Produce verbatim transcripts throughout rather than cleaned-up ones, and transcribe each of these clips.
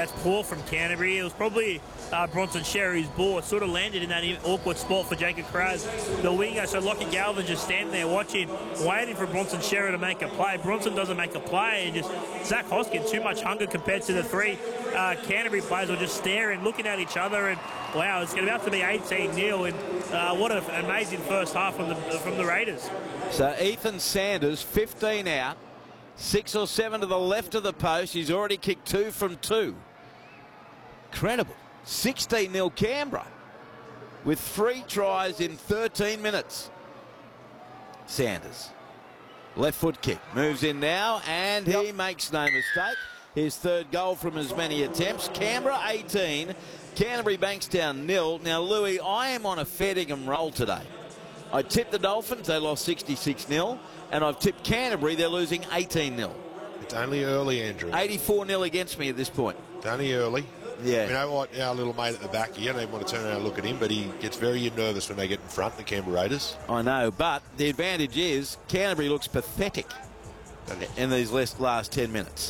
that's poor from Canterbury. It was probably uh, Bronson Sherry's ball. It sort of landed in that awkward spot for Jacob Kraz, the winger. So Lockie Galvin just standing there watching, waiting for Bronson Sherry to make a play. Bronson doesn't make a play, and just Zach Hoskin, too much hunger compared to the three uh, Canterbury players were just staring, looking at each other, and wow, it's about to be eighteen nil, and uh, what an amazing first half from the from the Raiders. So Ethan Sanders, fifteen out, six or seven to the left of the post. He's already kicked two from two. Incredible. sixteen nil Canberra with three tries in thirteen minutes. Sanders, left foot kick, moves in now, and he yep. makes no mistake. His third goal from as many attempts. Canberra eighteen, Canterbury Bankstown nil. Now, Louis, I am on a fair dinkum roll today. I tipped the Dolphins, they lost sixty-six nil, and I've tipped Canterbury, they're losing eighteen nil. It's only early, Andrew. eighty-four nil against me at this point. It's only early. Yeah. You know what, our little mate at the back, you don't even want to turn around and look at him, but he gets very nervous when they get in front, the Canberra Raiders. I know, but the advantage is Canterbury looks pathetic in these last ten minutes.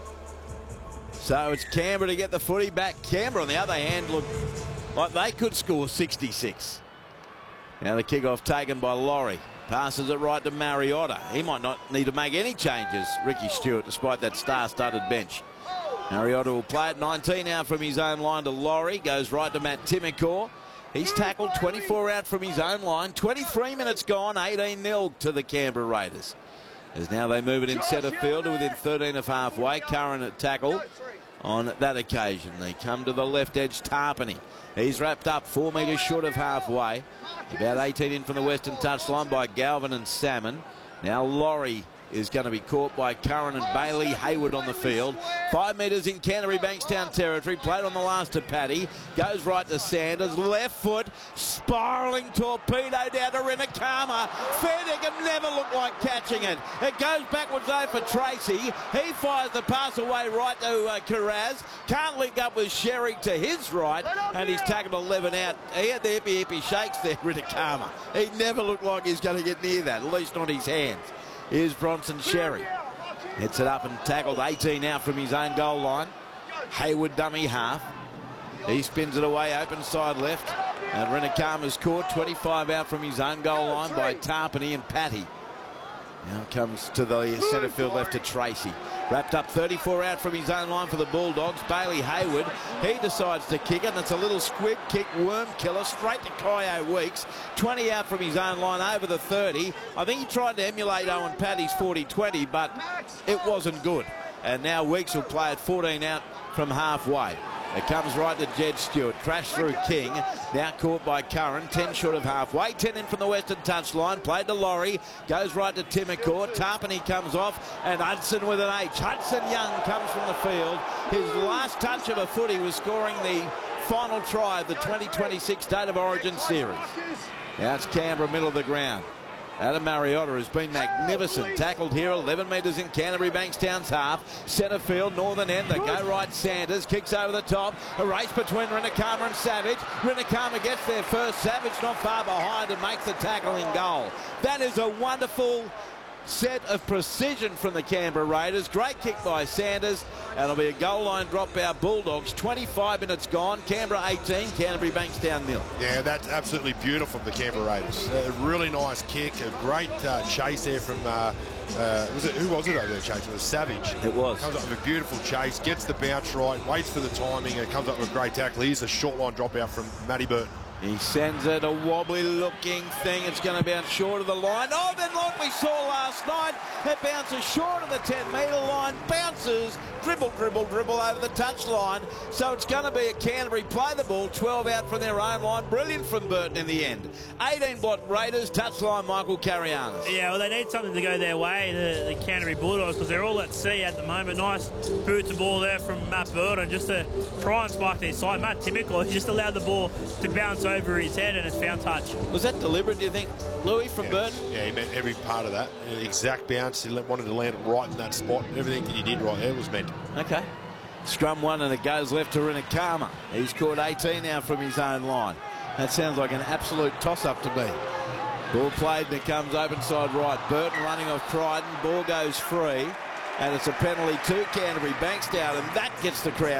So it's Canberra to get the footy back. Canberra, on the other hand, look like they could score sixty-six. Now the kickoff taken by Laurie. Passes it right to Mariota. He might not need to make any changes, Ricky Stewart, despite that star-studded bench. Mariota will play it. nineteen out from his own line to Laurie. Goes right to Matt Timokor. He's tackled. twenty-four out from his own line. twenty-three minutes gone. eighteen nil to the Canberra Raiders. As now they move it in centre field to within thirteen of halfway. Curran at tackle on that occasion. They come to the left edge. Tarpany. He's wrapped up four metres short of halfway. About eighteen in from the western touchline by Galvin and Salmon. Now Laurie is going to be caught by Curran and Bailey. Hayward on the field. Five metres in Canterbury Bankstown territory. Played on the last to Paddy. Goes right to Sanders. Left foot. Spiralling torpedo down to Rinakama. Fair dinkum never looked like catching it. It goes backwards though for Tracy. He fires the pass away right to uh, Karaz. Can't link up with Sherry to his right. And he's tackled eleven out. He had the hippie hippie shakes there, Rinakama. He never looked like he's going to get near that, at least not his hands. Here's Bronson Sherry. Hits it up and tackled. eighteen out from his own goal line. Hayward dummy half. He spins it away, open side left. And Rinakama's caught. twenty-five out from his own goal line by Tarpany and Patty. Now comes to the centre field left to Tracy. Wrapped up thirty-four out from his own line for the Bulldogs. Bailey Hayward, he decides to kick it, and it's a little squib kick, worm killer, straight to Kyo Weeks. twenty out from his own line over the thirty. I think he tried to emulate Owen Paddy's forty twenty, but it wasn't good. And now Weeks will play at fourteen out from halfway. It comes right to Jed Stewart. Crash through King. Now caught by Curran. ten short of halfway. ten in from the western touchline. Played to Laurie. Goes right to Timokor. Tarpany comes off. And Hudson with an H. Hudson Young comes from the field. His last touch of a footy was scoring the final try of the twenty twenty-six State of Origin series. Now it's Canberra, middle of the ground. Adam Mariota has been magnificent. Tackled here, eleven metres in Canterbury Bankstown's half. Centre field, northern end. They go right. Sanders kicks over the top. A race between Rinakama and Savage. Rinakama gets there first. Savage not far behind and makes the tackle in goal. That is a wonderful set of precision from the Canberra Raiders. Great kick by Sanders. And it'll be a goal line dropout. Bulldogs, twenty-five minutes gone. Canberra eighteen, Canterbury Bankstown nil. Yeah, that's absolutely beautiful from the Canberra Raiders. A really nice kick, a great uh, chase there from, uh, uh, was it, who was it over there chasing? It was Savage. It was. Comes up with a beautiful chase, gets the bounce right, waits for the timing, and comes up with a great tackle. Here's a short line dropout from Matty Burton. He sends it a wobbly looking thing. It's going to bounce short of the line. Oh, then like we saw last night, it bounces short of the ten metre line, bounces, dribble, dribble, dribble over the touch line. So it's going to be a Canterbury play the ball, twelve out from their own line. Brilliant from Burton in the end. eighteen block Raiders, touch line Michael Carianis. Yeah, well, they need something to go their way, the, the Canterbury Bulldogs, because they're all at sea at the moment. Nice boot to ball there from Matt Burton just to try and spark their side. Matt Timokor just allowed the ball to bounce over his head, and it's found touch. Was that deliberate, do you think, Louis, from yeah, Burton? Yeah, he meant every part of that. An exact bounce. He wanted to land it right in that spot. Everything that he did right there was meant. Okay. Scrum one, and it goes left to Rinakama. He's caught eighteen now from his own line. That sounds like an absolute toss-up to me. Ball played, and it comes open side right. Burton running off Crichton. Ball goes free, and it's a penalty to Canterbury Bankstown, and that gets the crowd